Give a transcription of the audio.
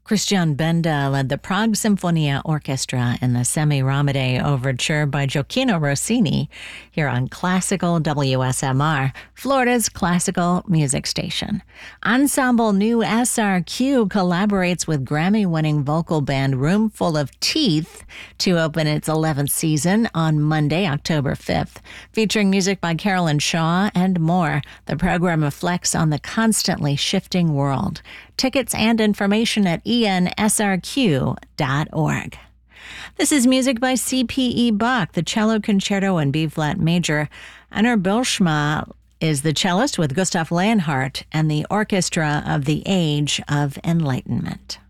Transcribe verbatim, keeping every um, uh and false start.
Christian Benda led the Prague Sinfonia Orchestra in the Semiramide Overture by Gioacchino Rossini here on Classical W S M R, Florida's classical music station. Ensemble New S R Q collaborates with Grammy-winning vocal band Roomful of Teeth to open its eleventh season on Monday, October fifth. Featuring music by Carolyn Shaw and more, the program reflects on the constantly shifting world. Tickets and information at E N S R Q dot org. This is music by C P E Bach, the cello concerto in B-flat major. Einar Bylsma is the cellist with Gustav Leonhardt and the Orchestra of the Age of Enlightenment.